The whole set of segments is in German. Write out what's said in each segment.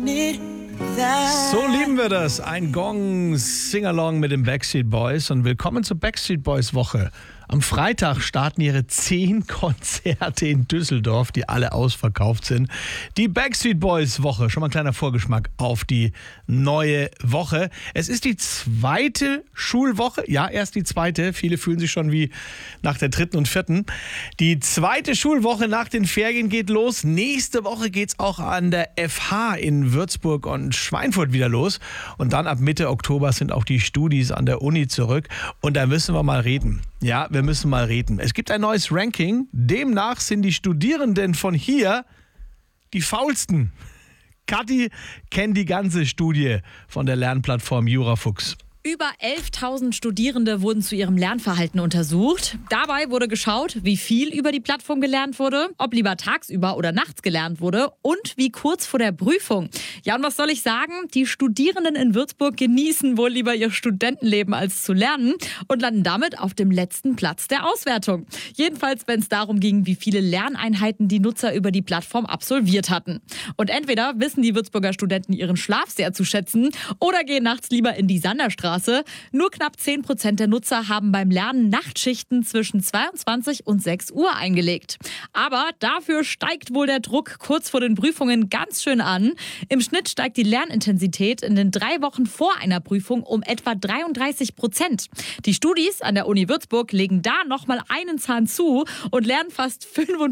So lieben wir das. Ein Gong-Singalong mit den Backstreet Boys und willkommen zur Backstreet Boys Woche. Am Freitag starten ihre 10 Konzerte in Düsseldorf, die alle ausverkauft sind. Die Backstreet Boys Woche, schon mal ein kleiner Vorgeschmack auf die neue Woche. Es ist die zweite Schulwoche, ja, erst die zweite. Viele fühlen sich schon wie nach der dritten und vierten. Die zweite Schulwoche nach den Ferien geht los. Nächste Woche geht's auch an der FH in Würzburg und Schweinfurt wieder los. Und dann ab Mitte Oktober sind auch die Studis an der Uni zurück. Und da müssen wir mal reden. Ja, wir müssen mal reden. Es gibt ein neues Ranking. Demnach sind die Studierenden von hier die faulsten. Kathi kennt die ganze Studie von der Lernplattform Jurafuchs. Über 11.000 Studierende wurden zu ihrem Lernverhalten untersucht. Dabei wurde geschaut, wie viel über die Plattform gelernt wurde, ob lieber tagsüber oder nachts gelernt wurde und wie kurz vor der Prüfung. Ja, und was soll ich sagen? Die Studierenden in Würzburg genießen wohl lieber ihr Studentenleben als zu lernen und landen damit auf dem letzten Platz der Auswertung. Jedenfalls, wenn es darum ging, wie viele Lerneinheiten die Nutzer über die Plattform absolviert hatten. Und entweder wissen die Würzburger Studenten ihren Schlaf sehr zu schätzen oder gehen nachts lieber in die Sanderstraße. Nur knapp 10% der Nutzer haben beim Lernen Nachtschichten zwischen 22 und 6 Uhr eingelegt. Aber dafür steigt wohl der Druck kurz vor den Prüfungen ganz schön an. Im Schnitt steigt die Lernintensität in den 3 Wochen vor einer Prüfung um etwa 33%. Die Studis an der Uni Würzburg legen da nochmal einen Zahn zu und lernen fast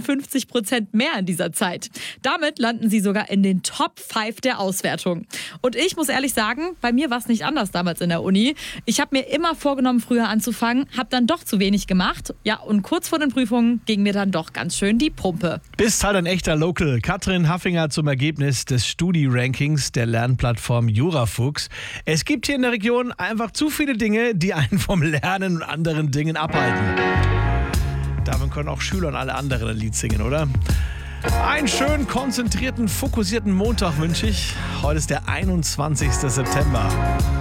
55% mehr in dieser Zeit. Damit landen sie sogar in den Top 5 der Auswertung. Und ich muss ehrlich sagen, bei mir war es nicht anders damals in der Uni. Ich habe mir immer vorgenommen, früher anzufangen, habe dann doch zu wenig gemacht. Ja, und kurz vor den Prüfungen ging mir dann doch ganz schön die Pumpe. Bist halt ein echter Local. Katrin Haffinger zum Ergebnis des Studi-Rankings der Lernplattform Jurafuchs. Es gibt hier in der Region einfach zu viele Dinge, die einen vom Lernen und anderen Dingen abhalten. Davon können auch Schüler und alle anderen ein Lied singen, oder? Einen schönen, konzentrierten, fokussierten Montag wünsche ich. Heute ist der 21. September.